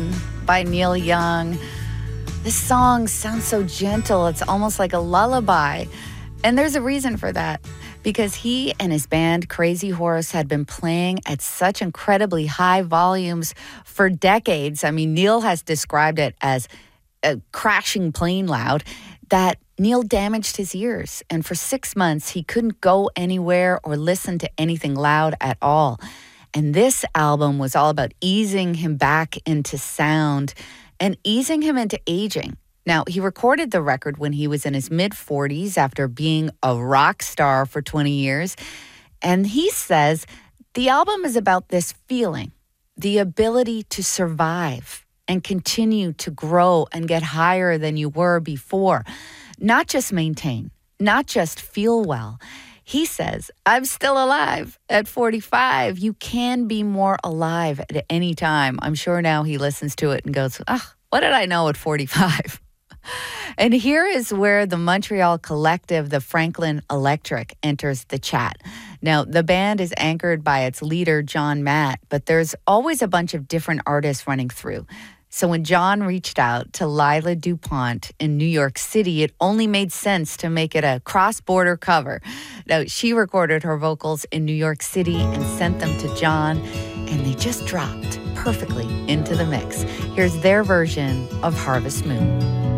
Moon by Neil Young. This song sounds so gentle. It's almost like a lullaby. And there's a reason for that. Because he and his band, Crazy Horse, had been playing at such incredibly high volumes for decades. I mean, Neil has described it as a crashing plane loud, that Neil damaged his ears. And for 6 months, he couldn't go anywhere or listen to anything loud at all. And this album was all about easing him back into sound and easing him into aging. Now, he recorded the record when he was in his mid-40s after being a rock star for 20 years. And he says the album is about this feeling, the ability to survive and continue to grow and get higher than you were before. Not just maintain, not just feel well. He says, I'm still alive at 45. You can be more alive at any time. I'm sure now he listens to it and goes, what did I know at 45? And here is where the Montreal collective, the Franklin Electric, enters the chat. Now, the band is anchored by its leader, John Matt, but there's always a bunch of different artists running through. So when John reached out to Lila DuPont in New York City, it only made sense to make it a cross-border cover. Now, she recorded her vocals in New York City and sent them to John, and they just dropped perfectly into the mix. Here's their version of Harvest Moon.